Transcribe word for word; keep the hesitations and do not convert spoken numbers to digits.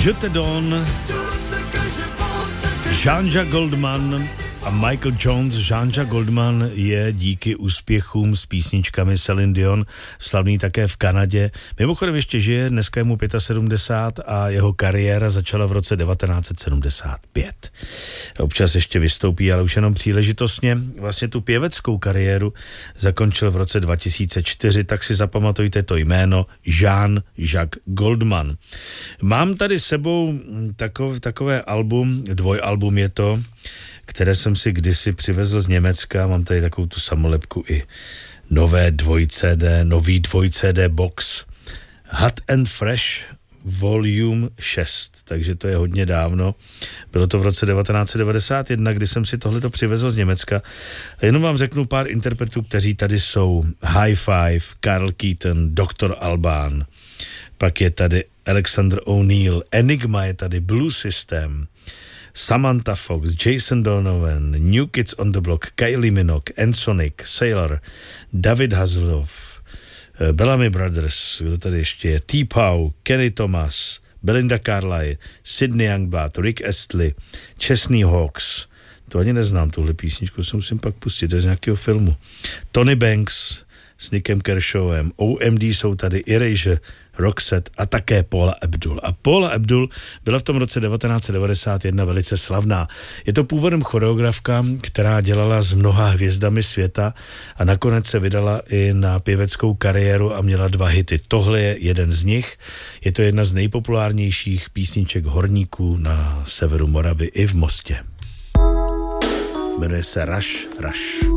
Je te donne, Jean-Jacques Goldman a Michael Jones. Jean-Jacques Goldman je díky úspěchům s písničkami Celine Dion slavný také v Kanadě. Mimochodem ještě žije, dneska je mu sedmdesát pět a jeho kariéra začala v roce devatenáct set sedmdesát pět. Občas ještě vystoupí, ale už jenom příležitostně. Vlastně tu pěveckou kariéru zakončil v roce dva tisíce čtyři, tak si zapamatujte to jméno Jean-Jacques Goldman. Mám tady s sebou takové, takové album, dvojalbum je to, které jsem si kdysi přivezl z Německa. Mám tady takovou tu samolepku i nové dvoj C D, nový dvoj C D box. Hot and Fresh Volume šest, takže to je hodně dávno. Bylo to v roce devatenáct set devadesát jedna, kdy jsem si tohleto přivezl z Německa. A jenom vám řeknu pár interpretů, kteří tady jsou. High Five, Carl Keaton, doktor Alban. Pak je tady Alexander O'Neill, Enigma je tady, Blue System, Samantha Fox, Jason Donovan, New Kids on the Block, Kylie Minogue, Ensoniq, Sailor, David Hasselhoff, Bellamy Brothers, kdo tady ještě je, T-Pow, Kenny Thomas, Belinda Carlisle, Sidney Youngblood, Rick Astley, Chesney Hawkes, to ani neznám, tuhle písničku se musím pak pustit, to je z nějakého filmu, Tony Banks s Nickem Kershawem, O M D jsou tady, Erasure, Roxette a také Paula Abdul. A Paula Abdul byla v tom roce devatenáct set devadesát jedna velice slavná. Je to původem choreografka, která dělala s mnoha hvězdami světa a nakonec se vydala i na pěveckou kariéru a měla dva hity. Tohle je jeden z nich. Je to jedna z nejpopulárnějších písniček horníků na severu Moravy i v Mostě. Jmenuje se Rush, Rush.